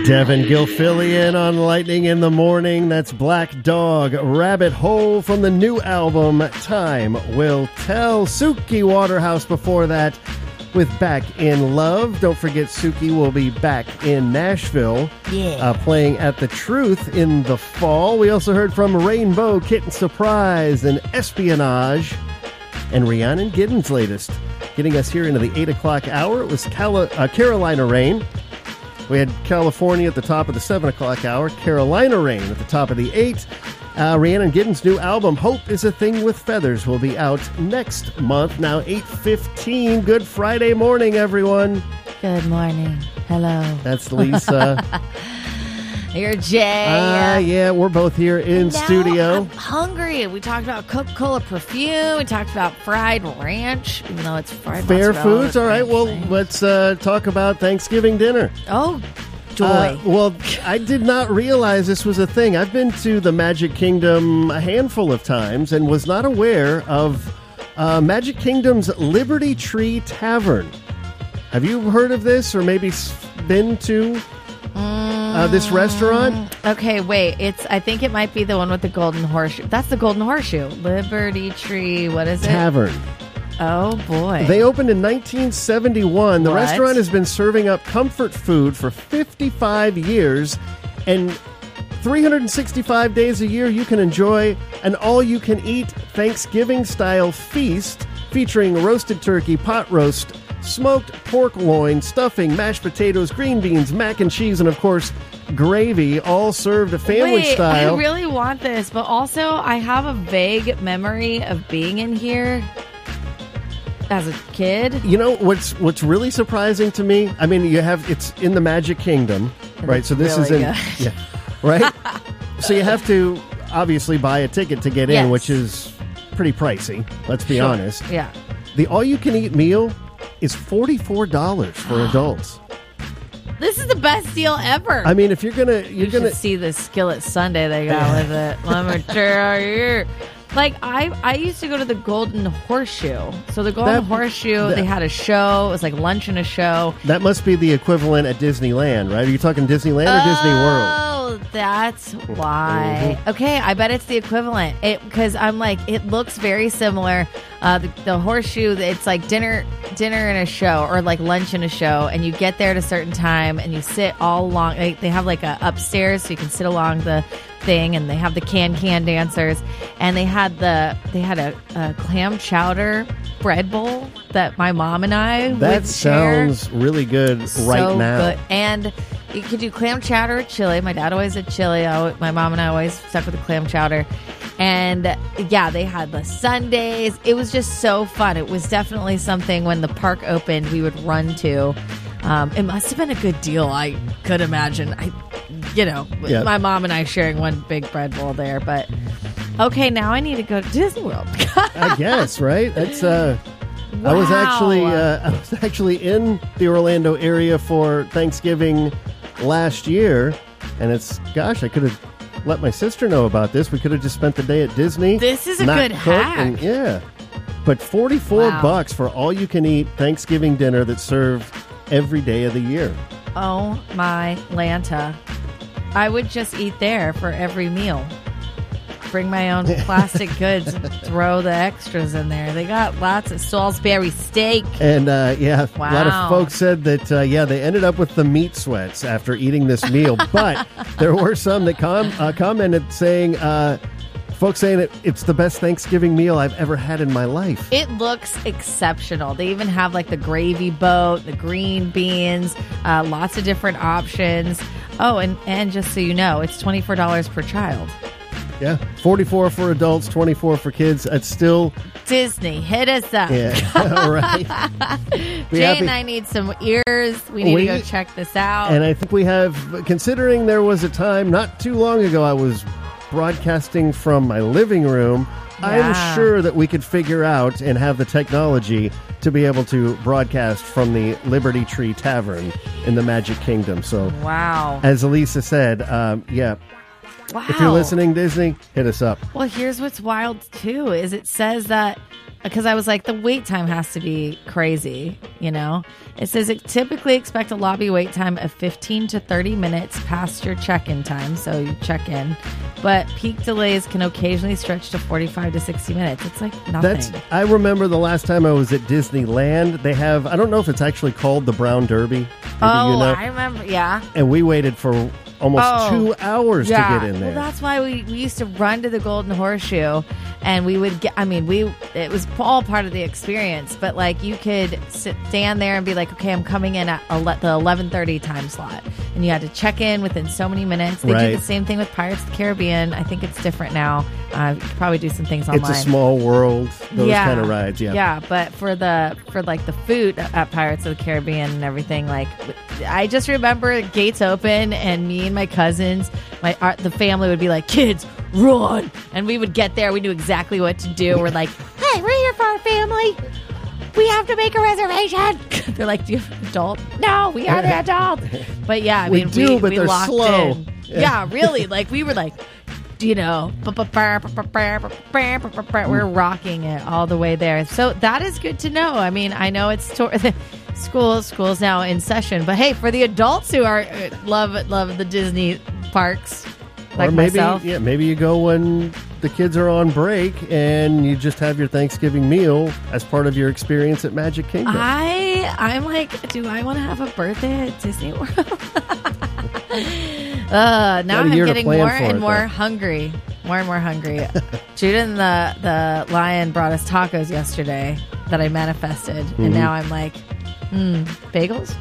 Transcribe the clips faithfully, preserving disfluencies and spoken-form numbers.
Devin Gilfillian on Lightning in the Morning. That's Black Dog, Rabbit Hole from the new album, Time Will Tell. Suki Waterhouse before that with Back in Love. Don't forget Suki will be back in Nashville. Yeah. Uh, playing at The Truth in the fall. We also heard from Rainbow, Kitten Surprise, and Espionage. And Rhiannon Giddens' latest. Getting us here into the eight o'clock hour. It was Cali- uh, Carolina Rain. We had California at the top of the seven o'clock hour. Carolina Rain at the top of the eight. Uh, Rhiannon Giddens' new album, Hope is a Thing with Feathers, will be out next month. Now eight fifteen. Good Friday morning, everyone. Good morning. Hello. That's Lisa. You're Jay. Ah, uh, yeah, we're both here in now studio. I'm hungry. We talked about Coca-Cola perfume. We talked about fried ranch, even though it's fried Fair mozzarella foods. All right, well, things. let's uh, talk about Thanksgiving dinner. Oh, joy. Uh, well, I did not realize this was a thing. I've been to the Magic Kingdom a handful of times and was not aware of uh, Magic Kingdom's Liberty Tree Tavern. Have you heard of this or maybe been to uh, this restaurant? Okay, wait. It's. I think it might be the one with the golden horseshoe. That's the golden horseshoe. Liberty Tree. What is it? Tavern. Oh, boy. They opened in nineteen seventy-one. The What? restaurant has been serving up comfort food for fifty-five years, and three hundred sixty-five days a year you can enjoy an all-you-can-eat Thanksgiving-style feast featuring roasted turkey, pot roast, smoked pork loin, stuffing, mashed potatoes, green beans, mac and cheese, and, of course, gravy, all served family Wait, style. I really want this, but also I have a vague memory of being in here as a kid. You know what's what's really surprising to me? I mean, you have it's in the Magic Kingdom, It right? looks So this is really in, good. yeah, right. So you have to obviously buy a ticket to get in, Yes. which is pretty pricey. Let's be Sure. honest. Yeah. The all-you-can-eat meal is forty-four dollars for adults. This is the best deal ever. I mean, if you're gonna, you're you gonna. should see the skillet sundae they got with it. Let me tell you. Like, I, I used to go to the Golden Horseshoe. So the Golden That- Horseshoe, that- they had a show. It was like lunch and a show. That must be the equivalent at Disneyland, right? Are you talking Disneyland or Disney World? Oh, that's why. Okay, I bet it's the equivalent. It because I'm like, it looks very similar. Uh, the, the horseshoe, it's like dinner, dinner and a show, or like lunch and a show, and you get there at a certain time, and you sit all along. Like, they have like a upstairs, so you can sit along the thing, and they have the can can dancers, and they had the they had a, a clam chowder bread bowl that my mom and I That would share. sounds really good right So now. good. And you could do clam chowder or chili. My dad always did chili. I, al- my mom and I always stuck with the clam chowder. And yeah, they had the Sundays. It was just so fun. It was definitely something when the park opened we would run to. Um, it must have been a good deal. I could imagine. I, you know, Yeah. my mom and I sharing one big bread bowl there. But okay, now I need to go to Disney World. I guess, right? That's uh I was Wow. actually uh, I was actually in the Orlando area for Thanksgiving last year, and it's gosh, I could have let my sister know about this. We could have just spent the day at Disney. This is a not good cooked, hack. and- yeah, but forty-four Wow. bucks for all you can eat Thanksgiving dinner that's served every day of the year. Oh my Lanta. I would just eat there for every meal. Bring my own plastic goods and throw the extras in there. They got lots of Salisbury steak. And uh, yeah, a lot of Wow. folks said that, uh, yeah, they ended up with the meat sweats after eating this meal. But there were some that com- uh, commented saying, uh, folks saying it, it's the best Thanksgiving meal I've ever had in my life. It looks exceptional. They even have like the gravy boat, the green beans, uh, lots of different options. Oh, and, and just so you know, it's twenty-four dollars per child. Yeah, forty-four for adults, twenty-four for kids. It's still, Disney, hit us up. yeah, all right. Be Jay happy- and I need some ears. We need We- to go check this out. And I think we have, considering there was a time not too long ago I was broadcasting from my living room, Yeah. I'm sure that we could figure out and have the technology to be able to broadcast from the Liberty Tree Tavern in the Magic Kingdom. So, Wow. as Elisa said, um, yeah, Wow. if you're listening, Disney, hit us up. Well, here's what's wild, too, is it says that because I was like, the wait time has to be crazy, you know? It says it typically expect a lobby wait time of fifteen to thirty minutes past your check-in time, so you check in. But peak delays can occasionally stretch to forty-five to sixty minutes. It's like nothing. That's, I remember the last time I was at Disneyland, they have, I don't know if it's actually called the Brown Derby. Maybe oh, you know? I remember, yeah. And we waited for almost Oh, two hours yeah. to get in there. Well, that's why we, we used to run to the Golden Horseshoe, and we would get, I mean, we it was all part of the experience, but like you could sit, stand there and be like, okay, I'm coming in at ele- the eleven thirty time slot. And you had to check in within so many minutes. They Right. do the same thing with Pirates of the Caribbean. I think it's different now. Uh, you could probably do some things online. It's a small world, those kind of rides, yeah. Yeah, but for the for like the food at Pirates of the Caribbean and everything, like I just remember gates open and me and my cousins, my our, the family would be like, kids, run, and we would get there. We knew exactly what to do. We're like, hey, we're here for our family. We have to make a reservation. They're like, do you have an adult? No, we are the adult. But yeah, I We mean, do, we, but we they're locked slow. in. Yeah, really. Like we were like, you know, we're rocking it all the way there. So that is good to know. I mean, I know it's to- school, school's now in session, but hey, for the adults who are love love the Disney parks, like or maybe, myself, yeah, maybe you go when the kids are on break and you just have your Thanksgiving meal as part of your experience at Magic Kingdom. I I'm like, do I want to have a birthday at Disney World? uh, now I'm getting more and more though. hungry, more and more hungry. Judah and the the lion brought us tacos yesterday that I manifested, mm-hmm. and now I'm like, hmm, bagels.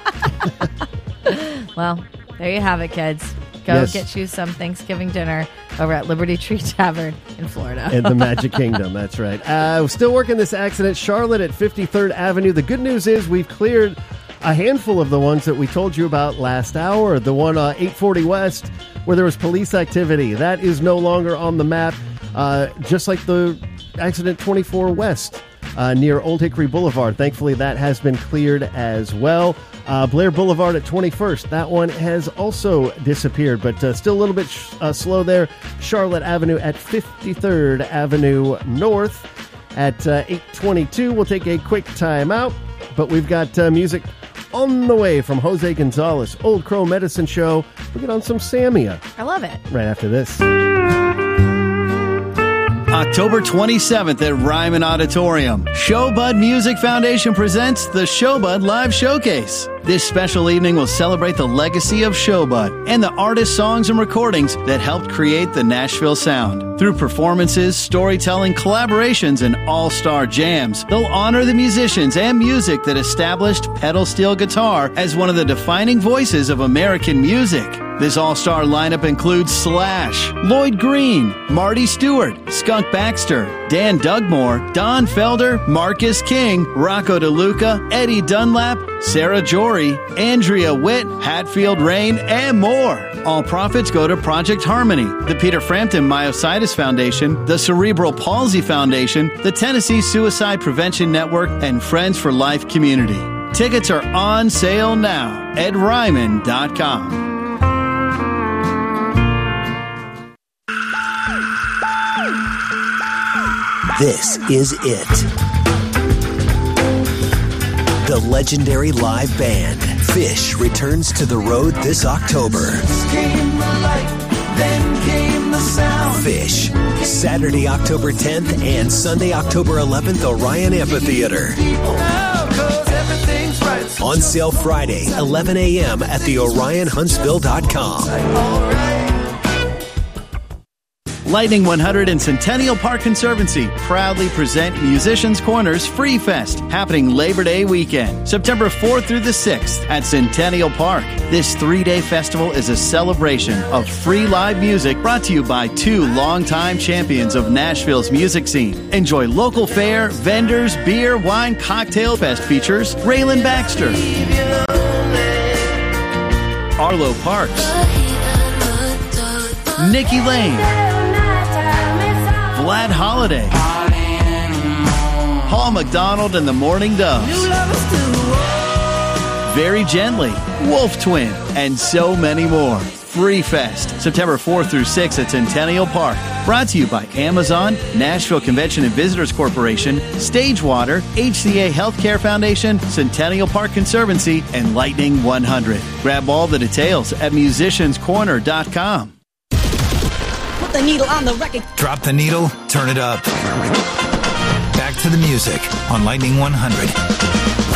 Well, there you have it, kids. Go yes. get you some Thanksgiving dinner over at Liberty Tree Tavern in Florida. In the Magic Kingdom, that's right. Uh, still working this accident. Charlotte at fifty-third Avenue. The good news is we've cleared a handful of the ones that we told you about last hour. The one uh, eight forty West where there was police activity. That is no longer on the map, uh, just like the accident twenty-four West uh, near Old Hickory Boulevard. Thankfully, that has been cleared as well. Uh, Blair Boulevard at twenty-first. That one has also disappeared, but uh, still a little bit sh- uh, slow there. Charlotte Avenue at fifty-third Avenue North at uh, eight twenty-two. We'll take a quick time out, but we've got uh, music on the way from Jose Gonzalez, Old Crow Medicine Show. We'll get on some Samia. I love it. Right after this. October twenty-seventh at Ryman Auditorium, Showbud Music Foundation presents the Showbud Live Showcase. This special evening will celebrate the legacy of Showbud and the artists, songs, and recordings that helped create the Nashville sound. Through performances, storytelling, collaborations, and all-star jams, they'll honor the musicians and music that established pedal steel guitar as one of the defining voices of American music. This all-star lineup includes Slash, Lloyd Green, Marty Stewart, Skunk Baxter, Dan Dugmore, Don Felder, Marcus King, Rocco DeLuca, Eddie Dunlap, Sarah Jory, Andrea Witt, Hatfield Rain, and more. All profits go to Project Harmony, the Peter Frampton Myositis Foundation, the Cerebral Palsy Foundation, the Tennessee Suicide Prevention Network, and Friends for Life Community. Tickets are on sale now at ryman dot com. This is it. The legendary live band, Phish, returns to the road this October. Came the light, then came the sound. Phish, Saturday, October tenth and Sunday, October eleventh, Orion Amphitheater. Oh, 'cause everything's right. On sale Friday, eleven a.m. at the orion huntsville dot com. All right. Lightning one hundred and Centennial Park Conservancy proudly present Musicians Corners Free Fest, happening Labor Day weekend, September fourth through the sixth at Centennial Park. This three-day festival is a celebration of free live music brought to you by two longtime champions of Nashville's music scene. Enjoy local fare, vendors, beer, wine, cocktail. Fest features Raylan Baxter, Arlo Parks, Nikki Lane, Vlad Holiday, Paul McDonald and the Morning Doves, Very Gently, Wolf Twin, and so many more. Free Fest, September fourth through sixth at Centennial Park. Brought to you by Amazon, Nashville Convention and Visitors Corporation, Stagewater, H C A Healthcare Foundation, Centennial Park Conservancy, and Lightning one hundred. Grab all the details at musicians corner dot com. Put the needle on the record. Drop the needle, turn it up. Back to the music on Lightning one hundred.